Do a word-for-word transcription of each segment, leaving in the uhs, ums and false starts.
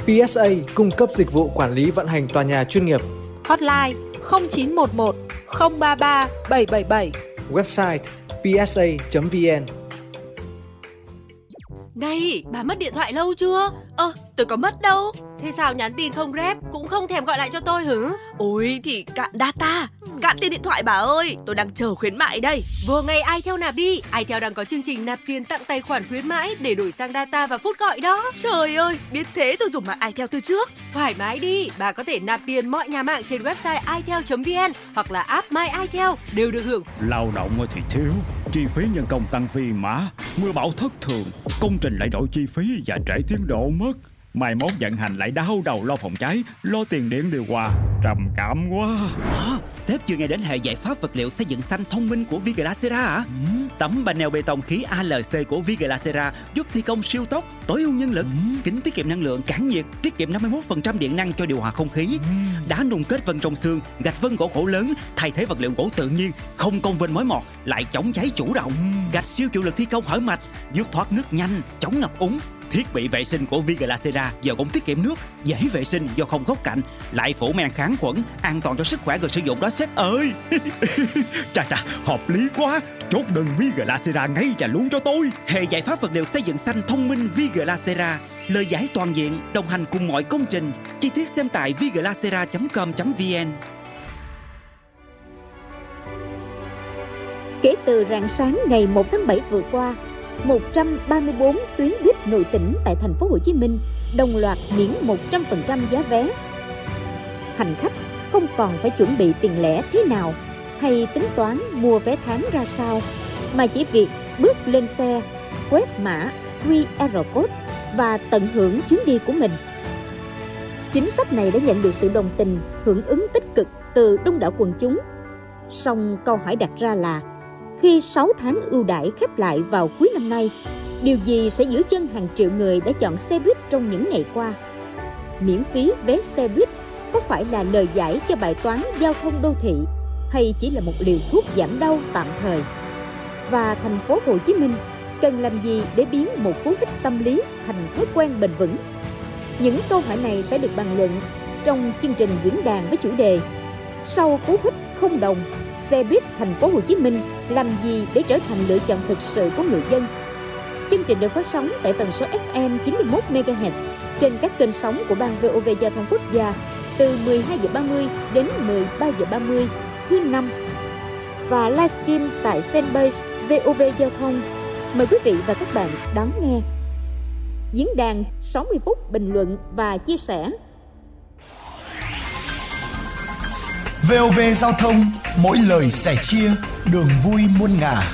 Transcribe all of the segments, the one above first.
pê ét a cung cấp dịch vụ quản lý vận hành tòa nhà chuyên nghiệp. Hotline không chín một một không ba ba bảy bảy bảy. Website pê ét a chấm vn. Này, bà mất điện thoại lâu chưa? Ơ, tôi có mất đâu. Thế sao nhắn tin không rep, cũng không thèm gọi lại cho tôi hử? Ôi thì cạn data, cạn tiền điện thoại bà ơi, tôi đang chờ khuyến mại đây. Vừa ngày iTel nạp đi, iTel đang có chương trình nạp tiền tặng tài khoản khuyến mãi để đổi sang data và phút gọi đó. Trời ơi, biết thế tôi dùng mạng iTel từ trước. Thoải mái đi, bà có thể nạp tiền mọi nhà mạng trên website itel chấm vn hoặc là app My iTel đều được hưởng. Lao động thì thiếu, chi phí nhân công tăng phi mã, mưa bão thất thường, công trình lại đổi chi phí và trễ tiến độ mất. Mai mốt vận hành lại đau đầu lo phòng cháy, lo tiền điện điều hòa, trầm cảm quá. À, sếp chưa nghe đến hệ giải pháp vật liệu xây dựng xanh thông minh của Viglacera à? Ừ. Tấm panel bê tông khí a lờ xê của Viglacera giúp thi công siêu tốc, tối ưu nhân lực, ừ. kính tiết kiệm năng lượng, cản nhiệt, tiết kiệm năm mươi mốt phần trăm điện năng cho điều hòa không khí. Ừ. Đá nung kết vân trong xương, gạch vân gỗ khổ lớn, thay thế vật liệu gỗ tự nhiên, không công vênh mối mọt, lại chống cháy chủ động. Ừ. Gạch siêu chịu lực thi công hở mạch, giúp thoát nước nhanh, chống ngập úng. Thiết bị vệ sinh của Viglacera giờ cũng tiết kiệm nước, dễ vệ sinh do không góc cạnh, lại phủ men kháng khuẩn, an toàn cho sức khỏe người sử dụng đó sếp ơi. Chà chà, hợp lý quá. Chốt đơn Viglacera ngay và luôn cho tôi. Hệ giải pháp vật liệu xây dựng xanh thông minh Viglacera, lời giải toàn diện, đồng hành cùng mọi công trình. Chi tiết xem tại viglacera chấm com chấm vn. Kể từ rạng sáng ngày một tháng bảy vừa qua, một trăm ba mươi tư tuyến buýt nội tỉnh tại thành phố Hồ Chí Minh đồng loạt miễn một trăm phần trăm giá vé. Hành khách không còn phải chuẩn bị tiền lẻ thế nào hay tính toán mua vé tháng ra sao, mà chỉ việc bước lên xe, quét mã quy rờ code và tận hưởng chuyến đi của mình. Chính sách này đã nhận được sự đồng tình, hưởng ứng tích cực từ đông đảo quần chúng. Song câu hỏi đặt ra là khi sáu tháng ưu đãi khép lại vào cuối năm nay, điều gì sẽ giữ chân hàng triệu người đã chọn xe buýt trong những ngày qua? Miễn phí vé xe buýt có phải là lời giải cho bài toán giao thông đô thị hay chỉ là một liều thuốc giảm đau tạm thời? Và thành phố Hồ Chí Minh cần làm gì để biến một cú hích tâm lý thành thói quen bền vững? Những câu hỏi này sẽ được bàn luận trong chương trình diễn đàn với chủ đề Sau cú hích không đồng, xe buýt thành phố Hồ Chí Minh làm gì để trở thành lựa chọn thực sự của người dân? Chương trình được phát sóng tại tần số ép em chín mươi mốt mê ga héc trên các kênh sóng của Ban vê o vê Giao thông Quốc gia từ mười hai giờ ba mươi đến mười ba giờ ba mươi thứ năm và livestream tại fanpage vê o vê Giao thông. Mời quý vị và các bạn đón nghe. Diễn đàn sáu mươi phút bình luận và chia sẻ. vê o vê Giao thông, mỗi lời sẻ chia, đường vui muôn ngả.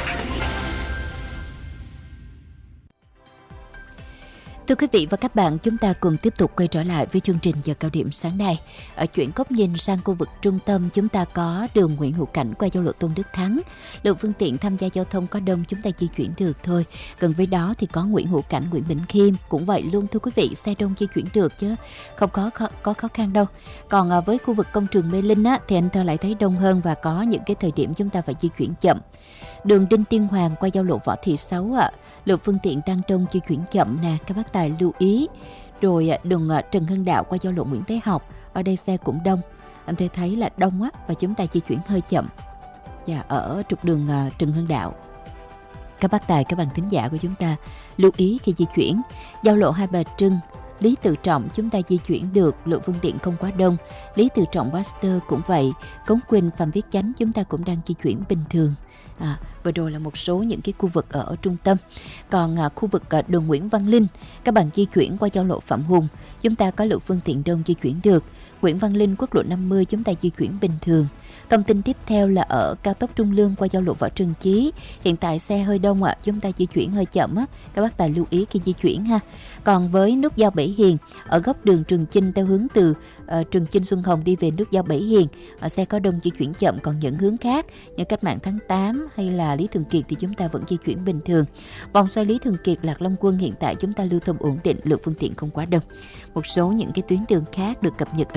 Thưa quý vị và các bạn, chúng ta cùng tiếp tục quay trở lại với chương trình giờ cao điểm sáng nay. Ở chuyển góc nhìn sang khu vực trung tâm, chúng ta có đường Nguyễn Hữu Cảnh qua giao lộ Tôn Đức Thắng. Lượng phương tiện tham gia giao thông có đông, chúng ta di chuyển được thôi. Gần với đó thì có Nguyễn Hữu Cảnh, Nguyễn Bỉnh Khiêm cũng vậy luôn thưa quý vị, xe đông di chuyển được chứ không có khó, có khó khăn đâu. Còn à, với khu vực công trường Mê Linh á, thì anh Thơ lại thấy đông hơn và có những cái thời điểm chúng ta phải di chuyển chậm. Đường Đinh Tiên Hoàng qua giao lộ Võ Thị Sáu ạ, à, lượng phương tiện đang đông di chuyển chậm nè, các bác tài lưu ý. Rồi đường Trần Hưng Đạo qua giao lộ Nguyễn Thái Học, ở đây xe cũng đông, anh thấy thấy là đông á và chúng ta di chuyển hơi chậm. Và ở trục đường Trần Hưng Đạo, các bác tài, các bạn thính giả của chúng ta lưu ý khi di chuyển. Giao lộ Hai Bà Trưng, Lý Tự Trọng chúng ta di chuyển được, lượng phương tiện không quá đông. Lý Tự Trọng Baxter cũng vậy, Cống Quỳnh, Phạm Viết Chánh chúng ta cũng đang di chuyển bình thường. À, vừa rồi là một số những cái khu vực ở, ở trung tâm. Còn à, khu vực à, đường Nguyễn Văn Linh, các bạn di chuyển qua giao lộ Phạm Hùng, chúng ta có lượng phương tiện đông di chuyển được. Nguyễn Văn Linh, quốc lộ năm mươi chúng ta di chuyển bình thường. Thông tin tiếp theo là ở cao tốc Trung Lương qua giao lộ Võ Trần Chí, hiện tại xe hơi đông ạ, à, chúng ta di chuyển hơi chậm á, các bác tài lưu ý khi di chuyển ha. Còn với nút giao Bảy Hiền, ở góc đường Trường Chinh theo hướng từ uh, Trường Chinh Xuân Hồng đi về nút giao Bảy Hiền, ở xe có đông di chuyển chậm, còn những hướng khác như Cách Mạng Tháng tám hay là Lý Thường Kiệt thì chúng ta vẫn di chuyển bình thường. Vòng xoay Lý Thường Kiệt, Lạc Long Quân hiện tại chúng ta lưu thông ổn định, lượng phương tiện không quá đông. Một số những cái tuyến đường khác được cập nhật ở